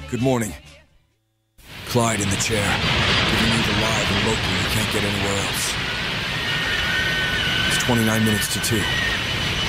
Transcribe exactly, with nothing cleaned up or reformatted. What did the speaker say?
Good morning. Clyde in the chair. Giving you the live and local you can't get anywhere else. It's twenty-nine minutes to two.